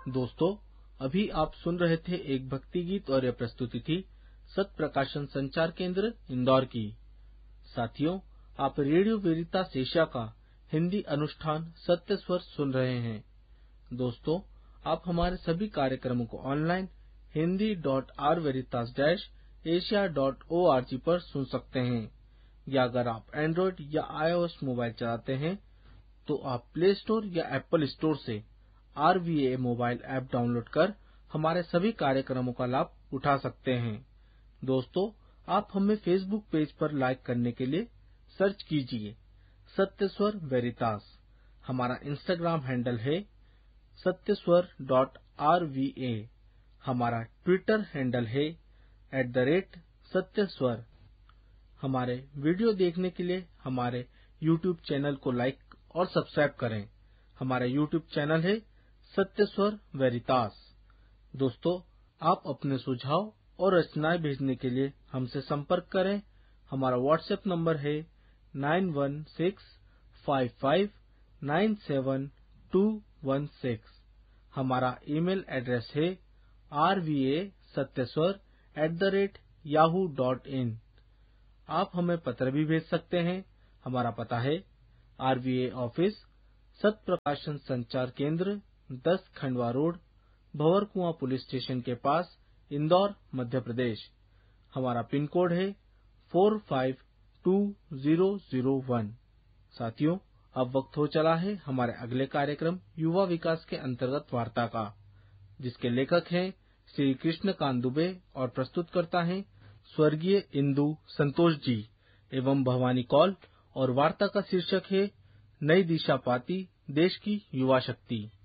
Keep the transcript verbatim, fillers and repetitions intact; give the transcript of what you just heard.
दोस्तों, अभी आप सुन रहे थे एक भक्ति गीत और यह प्रस्तुति थी सत प्रकाशन संचार केंद्र इंदौर की। साथियों, आप रेडियो वेरितास एशिया का हिंदी अनुष्ठान सत्य स्वर सुन रहे हैं। दोस्तों, आप हमारे सभी कार्यक्रमों को online Hindi dot are वेरितास dash Asia dot O R G पर सुन सकते हैं, या अगर आप एंड्रॉइड या आईओएस मोबाइल चलाते हैं तो आप प्ले स्टोर या एप्पल स्टोर से are V A mobile app download कर हमारे सभी कार्यक्रमों का लाभ उठा सकते हैं। दोस्तों, आप हमें फेसबुक पेज पर लाइक करने के लिए सर्च कीजिए सत्य स्वर वेरितास। हमारा इंस्टाग्राम हैंडल है सत्यस्वर डॉट आर वी ए। हमारा ट्विटर हैंडल है एट द रेट सत्यस्वर। हमारे वीडियो देखने के लिए हमारे यूट्यूब चैनल को लाइक और सब्सक्राइब करें। हमारा यूट्यूब चैनल है सत्य स्वर वेरितास। दोस्तों, आप अपने सुझाव और रचनाएं भेजने के लिए हमसे संपर्क करें। हमारा व्हाट्सएप नंबर है nine one six five five nine seven to one six. हमारा ईमेल एड्रेस है are V A सत्यस्वर at the rate Yahoo dot in. आप हमें पत्र भी भेज सकते हैं। हमारा पता है आर वी ए ऑफिस, सत प्रकाशन संचार केंद्र, दस Khandwa road, Bhanwarkuan police station के पास, इंदौर, मध्य प्रदेश। हमारा पिन कोड है four five to zero zero one. साथियों, अब वक्त हो चला है हमारे अगले कार्यक्रम युवा विकास के अंतर्गत वार्ता का, जिसके लेखक हैं श्री कृष्णकांत दुबे और प्रस्तुतकर्ता हैं स्वर्गीय इंदु संतोष जी एवं भवानी कौल। और वार्ता का शीर्षक है नई दिशा पाती देश की युवा शक्ति।